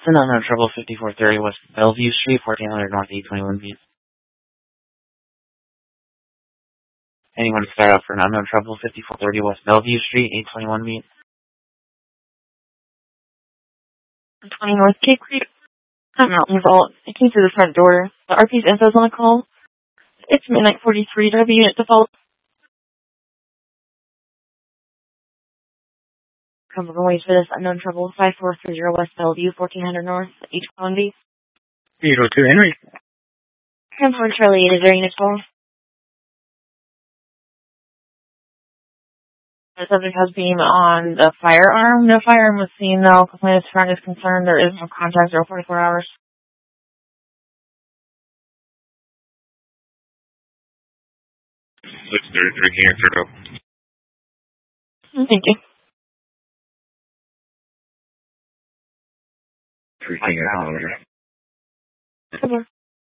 Unknown Trouble 5430 West Bellevue Street, 1400 North 821 feet. Anyone to start out for an Unknown Trouble 5430 West Bellevue Street, 821 feet. 20 North Cape Creek. I'm Mountain Vault. I came through the front door. The RP's info's on the call. It's midnight 43. Do I have a unit default? Come on, wait for this Unknown Trouble 5430 West Bellevue, 1400 North, H1B. 802 Henry. Come on, Charlie 8. Is there a unit call? The subject has beam on the firearm. No firearm was seen, though. Complainant's friend is concerned there is no contact 044 hours. 633 cancer up. Thank you. 3 King Acknowledge. Come on.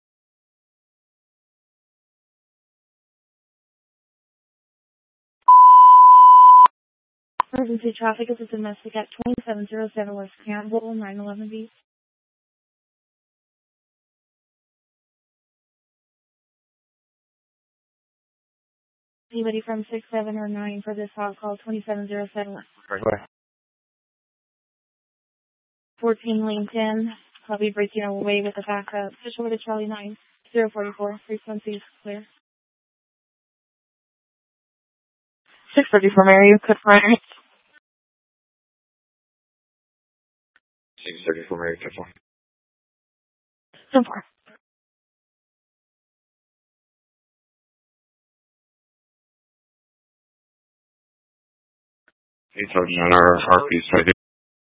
Emergency traffic is a domestic at 2707 West Campbell, 911B. Anybody from 6, 7, or 9 for this hot call, 2707 West. Right away. 14 Lane 10. I'll be breaking away with a backup. Switch over to Charlie 9, 044. Frequency is clear. 634 Mary, code for Irons. 634 Mary, 10-4. 10-4. Hey, talking on our RPs right here.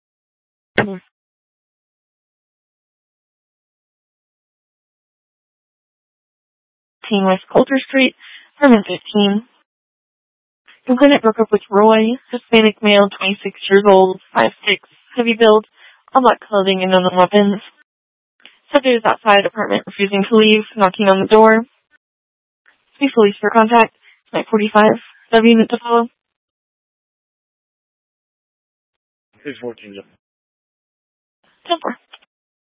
Team West Coulter Street, Herman 15. Complainant broke up with Roy, Hispanic male, 26 years old, 5'6", heavy build, all black clothing and unknown weapons. Subject is outside apartment, refusing to leave, knocking on the door. Speak police for contact, 945. W unit to follow. 614. 10-4.